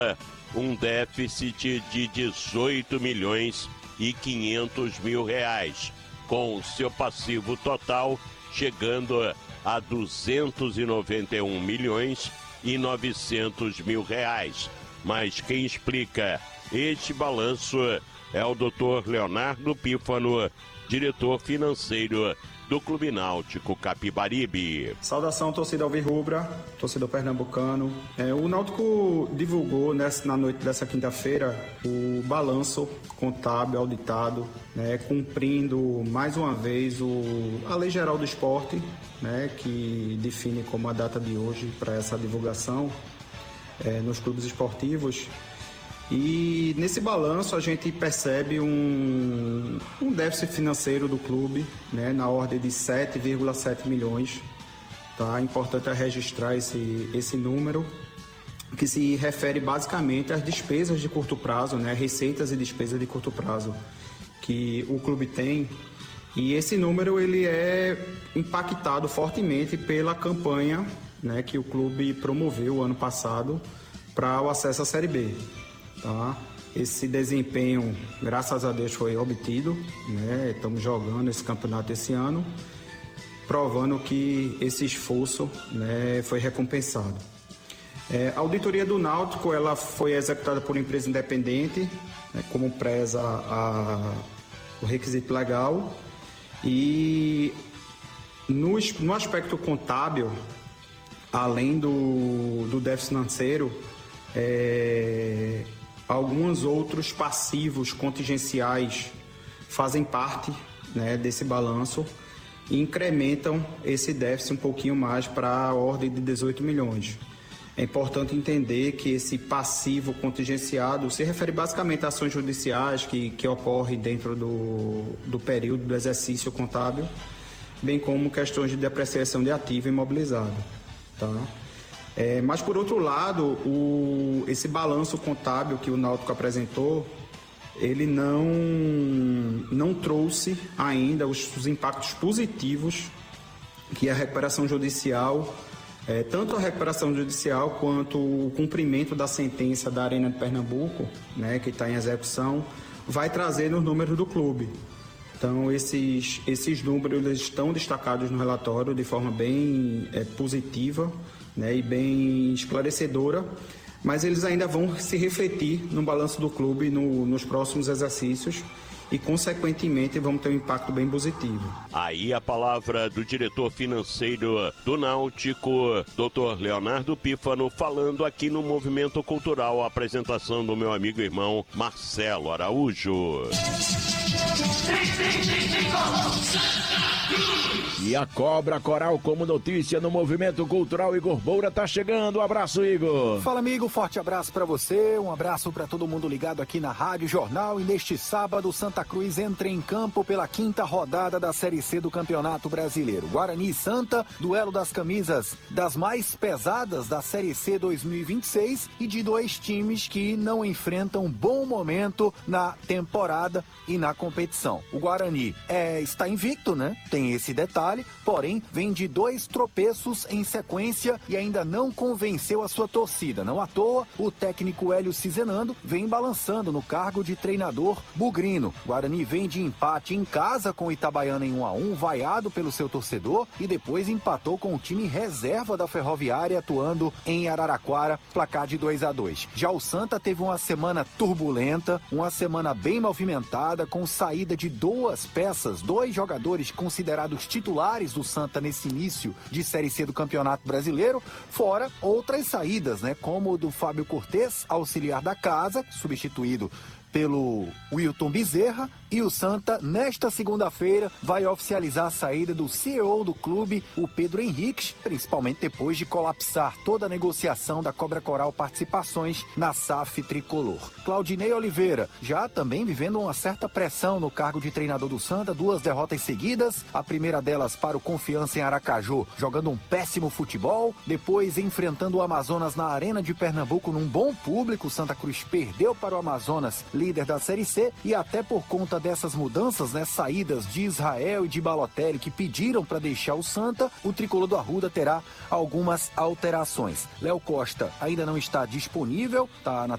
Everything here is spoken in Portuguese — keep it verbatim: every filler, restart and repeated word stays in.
um déficit de dezoito milhões e quinhentos mil reais, com seu passivo total chegando a duzentos e noventa e um milhões e novecentos mil reais. Mas quem explica este balanço é o doutor Leonardo Pífano, diretor financeiro do Clube Náutico Capibaribe. Saudação, torcida alvirrubra, torcedor pernambucano. É, o Náutico divulgou nessa, na noite dessa quinta-feira o balanço contábil auditado, né, cumprindo mais uma vez o, a Lei Geral do Esporte, né, que define como a data de hoje para essa divulgação é, nos clubes esportivos. E nesse balanço a gente percebe um, um déficit financeiro do clube, né, na ordem de sete vírgula sete milhões. Tá? Importante é registrar esse, esse número, que se refere basicamente às despesas de curto prazo, né, receitas e despesas de curto prazo que o clube tem. E esse número ele é impactado fortemente pela campanha, né, que o clube promoveu ano passado para o acesso à Série B. Tá? Esse desempenho, graças a Deus, foi obtido, né? Estamos jogando esse campeonato esse ano, provando que esse esforço, né, foi recompensado. É, a auditoria do Náutico ela foi executada por uma empresa independente, né, como preza a, o requisito legal, e no, no aspecto contábil, além do, do déficit financeiro, é, alguns outros passivos contingenciais fazem parte, né, desse balanço e incrementam esse déficit um pouquinho mais para a ordem de dezoito milhões. É importante entender que esse passivo contingenciado se refere basicamente a ações judiciais que, que ocorrem dentro do, do período do exercício contábil, bem como questões de depreciação de ativo imobilizado. Tá? É, mas, por outro lado, o, esse balanço contábil que o Náutico apresentou, ele não, não trouxe ainda os, os impactos positivos que a recuperação judicial, é, tanto a recuperação judicial quanto o cumprimento da sentença da Arena de Pernambuco, né, que está em execução, vai trazer nos números do clube. Então, esses, esses números eles estão destacados no relatório de forma bem é, positiva, né, e bem esclarecedora, mas eles ainda vão se refletir no balanço do clube no, nos próximos exercícios e, consequentemente, vão ter um impacto bem positivo. Aí a palavra do diretor financeiro do Náutico, doutor Leonardo Pífano, falando aqui no Movimento Cultural, a apresentação do meu amigo e irmão Marcelo Araújo. E a Cobra Coral como notícia no Movimento Cultural. Igor Moura tá chegando. Um abraço, Igor. Fala, amigo. Forte abraço pra você. Um abraço pra todo mundo ligado aqui na Rádio Jornal. E neste sábado, Santa Cruz entra em campo pela quinta rodada da Série C do Campeonato Brasileiro. Guarani e Santa, duelo das camisas das mais pesadas da Série C dois mil e vinte e seis e de dois times que não enfrentam um bom momento na temporada e na competição. O Guarani é, está invicto, né? Tem esse detalhe, porém vem de dois tropeços em sequência e ainda não convenceu a sua torcida. Não à toa, o técnico Hélio Cizenando vem balançando no cargo de treinador bugrino. Guarani vem de empate em casa com o Itabaiana em um a um, vaiado pelo seu torcedor, e depois empatou com o time reserva da Ferroviária atuando em Araraquara, placar de dois a dois. Já o Santa teve uma semana turbulenta, uma semana bem movimentada, com saída de duas peças, dois jogadores considerados titulares do Santa nesse início de Série C do Campeonato Brasileiro, fora outras saídas, né, como o do Fábio Cortez, auxiliar da casa, substituído pelo Wilton Bezerra, e o Santa, nesta segunda-feira, vai oficializar a saída do C E O do clube, o Pedro Henriques, principalmente depois de colapsar toda a negociação da Cobra Coral Participações na S A F tricolor. Claudinei Oliveira, já também vivendo uma certa pressão no cargo de treinador do Santa, duas derrotas seguidas, a primeira delas para o Confiança em Aracaju, jogando um péssimo futebol, depois enfrentando o Amazonas na Arena de Pernambuco num bom público, Santa Cruz perdeu para o Amazonas, líder da Série C, e até por conta dessas mudanças, né, saídas de Israel e de Balotelli que pediram para deixar o Santa, o tricolor do Arruda terá algumas alterações. Léo Costa ainda não está disponível, está na